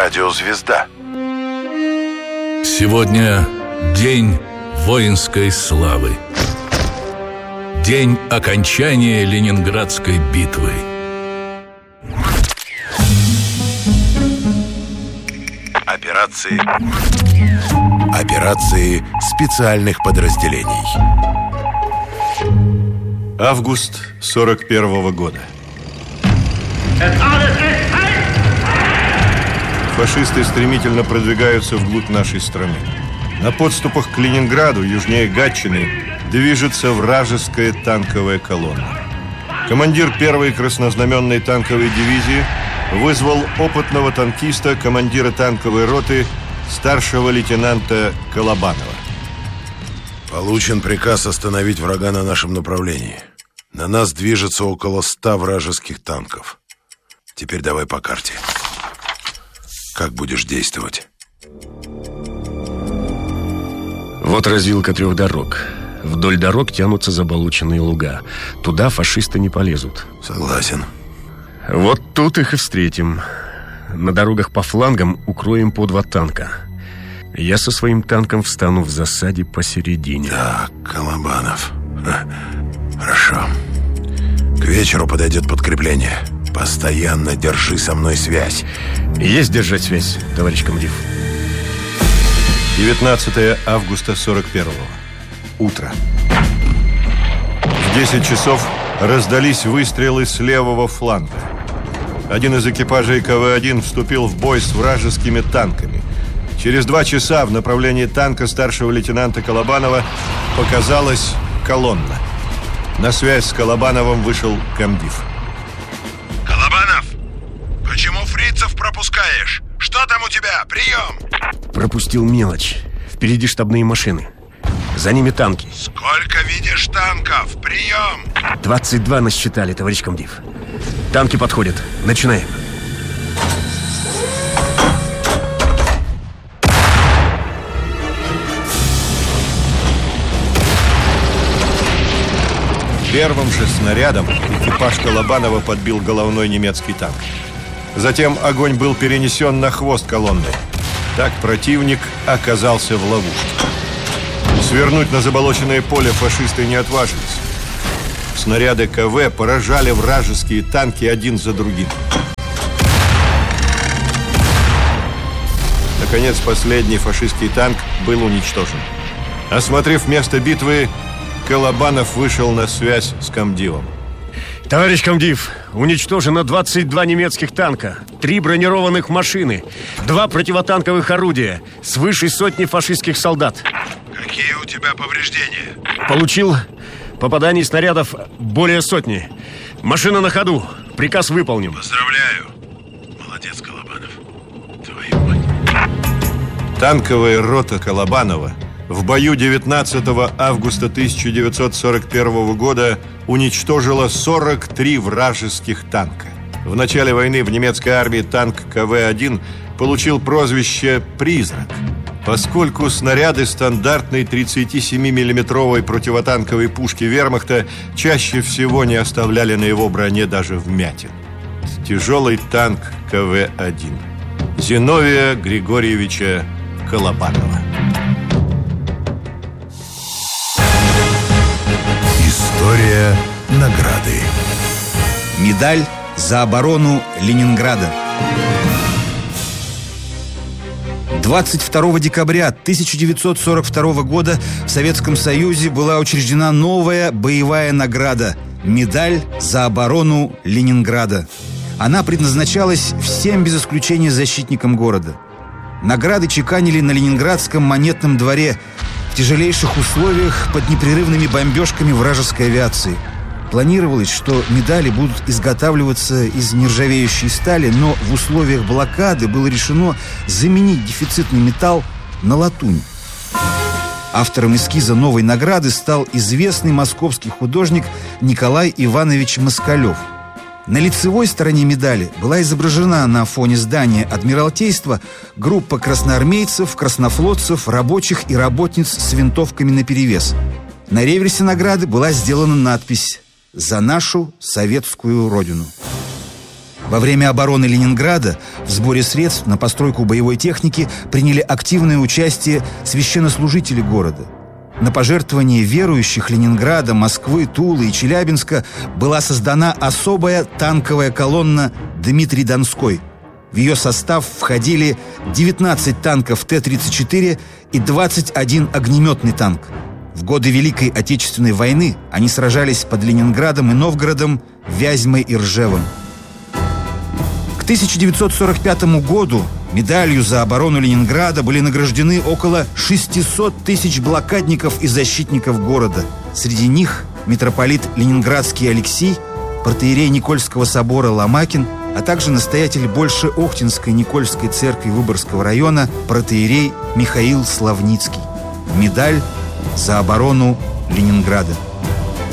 Радио «Звезда». Сегодня день воинской славы. День окончания Ленинградской битвы. Операции специальных подразделений. Август 41 года. Фашисты стремительно продвигаются вглубь нашей страны. На подступах к Ленинграду, южнее Гатчины, движется вражеская танковая колонна. Командир 1-й краснознаменной танковой дивизии вызвал опытного танкиста, командира танковой роты, старшего лейтенанта Колобанова. Получен приказ остановить врага на нашем направлении. На нас движется около 100 вражеских танков. Теперь давай по карте. Как будешь действовать? Вот развилка 3 дорог. Вдоль дорог тянутся заболоченные луга. Туда фашисты не полезут. Согласен. Вот тут их и встретим. На дорогах по флангам укроем по 2 танка. Я со своим танком встану в засаде посередине. Так, Колобанов. Хорошо. К вечеру подойдет подкрепление. Постоянно держи со мной связь. Есть держать связь, товарищ комдив. 19 августа 41-го. Утро. В 10 часов раздались выстрелы с левого фланга. Один из экипажей КВ-1 вступил в бой с вражескими танками. Через 2 часа в направлении танка старшего лейтенанта Колобанова показалась колонна. На связь с Колобановым вышел комдив. Колобанов, почему фрицев пропускаешь? Что там у тебя? Прием! Пропустил мелочь. Впереди штабные машины. За ними танки. Сколько видишь танков? Прием! 22 насчитали, товарищ комдив. Танки подходят. Начинаем. Первым же снарядом экипаж Колобанова подбил головной немецкий танк. Затем огонь был перенесен на хвост колонны. Так противник оказался в ловушке. Свернуть на заболоченное поле фашисты не отважились. Снаряды КВ поражали вражеские танки один за другим. Наконец, последний фашистский танк был уничтожен. Осмотрев место битвы, Колобанов вышел на связь с комдивом. Товарищ комдив, уничтожено 22 немецких танка, 3 бронированных машины, 2 противотанковых орудия, свыше 100 фашистских солдат. Какие у тебя повреждения? Получил попаданий снарядов более 100. Машина на ходу. Приказ выполнен. Поздравляю. Молодец, Колобанов. Твою мать. Танковая рота Колобанова в бою 19 августа 1941 года уничтожила 43 вражеских танка. В начале войны в немецкой армии танк КВ-1 получил прозвище «Призрак», поскольку снаряды стандартной 37-миллиметровой противотанковой пушки вермахта чаще всего не оставляли на его броне даже вмятин. Тяжелый танк КВ-1 Зиновия Григорьевича Колобанова. История награды. Медаль за оборону Ленинграда. 22 декабря 1942 года в Советском Союзе была учреждена новая боевая награда «Медаль за оборону Ленинграда». Она предназначалась всем без исключения защитникам города. Награды чеканили на Ленинградском монетном дворе в тяжелейших условиях под непрерывными бомбежками вражеской авиации. Планировалось, что медали будут изготавливаться из нержавеющей стали, но в условиях блокады было решено заменить дефицитный металл на латунь. Автором эскиза новой награды стал известный московский художник Николай Иванович Москалев. На лицевой стороне медали была изображена на фоне здания Адмиралтейства группа красноармейцев, краснофлотцев, рабочих и работниц с винтовками наперевес. На реверсе награды была сделана надпись «За нашу советскую родину». Во время обороны Ленинграда в сборе средств на постройку боевой техники приняли активное участие священнослужители города. На пожертвование верующих Ленинграда, Москвы, Тулы и Челябинска была создана особая танковая колонна «Дмитрий Донской». В ее состав входили 19 танков Т-34 и 21 огнеметный танк. В годы Великой Отечественной войны они сражались под Ленинградом и Новгородом, Вязьмой и Ржевом. К 1945 году медалью за оборону Ленинграда были награждены около 600 тысяч блокадников и защитников города. Среди них митрополит Ленинградский Алексий, протоиерей Никольского собора Ломакин, а также настоятель Больше-Охтинской Никольской церкви Выборгского района протоиерей Михаил Славницкий. Медаль за оборону Ленинграда.